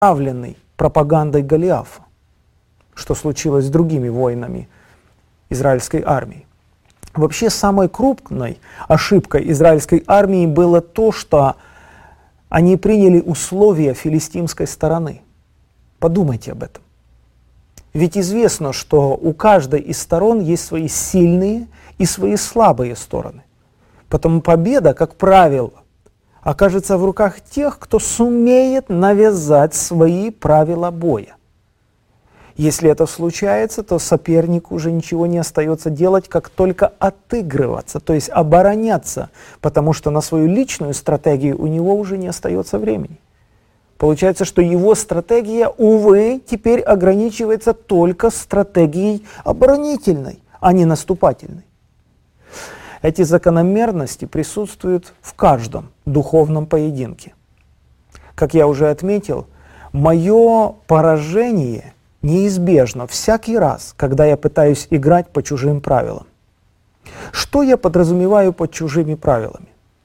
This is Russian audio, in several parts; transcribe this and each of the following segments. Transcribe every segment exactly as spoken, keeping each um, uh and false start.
отравленный пропагандой Голиафа, что случилось с другими воинами израильской армии. Вообще самой крупной ошибкой израильской армии было то, что они приняли условия филистимской стороны. Подумайте об этом. Ведь известно, что у каждой из сторон есть свои сильные и свои слабые стороны. Потому победа, как правило, окажется в руках тех, кто сумеет навязать свои правила боя. Если это случается, то сопернику уже ничего не остается делать, как только отыгрываться, то есть обороняться, потому что на свою личную стратегию у него уже не остается времени. Получается, что его стратегия, увы, теперь ограничивается только стратегией оборонительной, а не наступательной. Эти закономерности присутствуют в каждом духовном поединке. Как я уже отметил, мое поражение неизбежно всякий раз, когда я пытаюсь играть по чужим правилам. Что я подразумеваю под чужими правилами?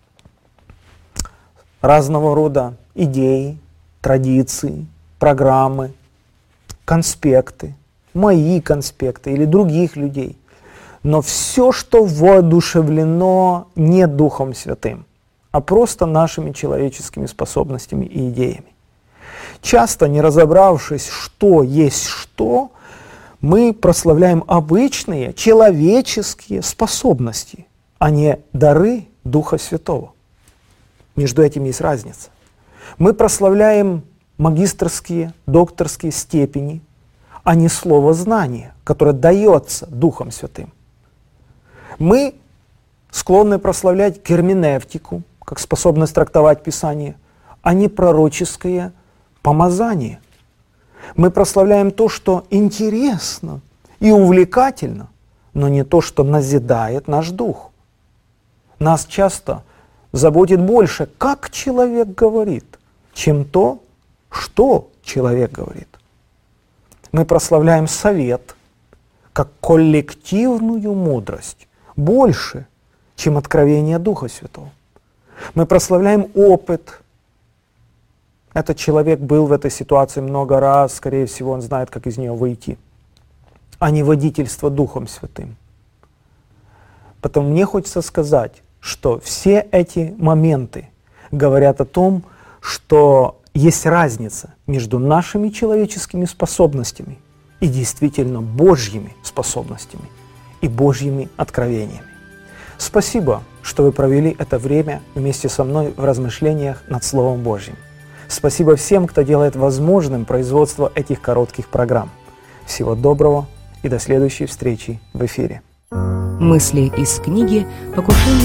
Разного рода идеи, традиции, программы, конспекты, мои конспекты или других людей. Но все, что воодушевлено не Духом Святым, а просто нашими человеческими способностями и идеями. Часто, не разобравшись, что есть что, мы прославляем обычные человеческие способности, а не дары Духа Святого. Между этим есть разница. Мы прославляем магистерские, докторские степени, а не слово знания, которое дается Духом Святым. Мы склонны прославлять герменевтику, как способность трактовать Писание, а не пророческое помазание. Мы прославляем то, что интересно и увлекательно, но не то, что назидает наш дух. Нас часто заботит больше, как человек говорит, чем то, что человек говорит. Мы прославляем совет как коллективную мудрость больше, чем откровение Духа Святого. Мы прославляем опыт. Этот человек был в этой ситуации много раз, скорее всего, он знает, как из нее выйти, а не водительство Духом Святым. Поэтому мне хочется сказать, что все эти моменты говорят о том, что есть разница между нашими человеческими способностями и действительно Божьими способностями и Божьими откровениями. Спасибо, что вы провели это время вместе со мной в размышлениях над Словом Божьим. Спасибо всем, кто делает возможным производство этих коротких программ. Всего доброго и до следующей встречи в эфире. Мысли из книги «Покушение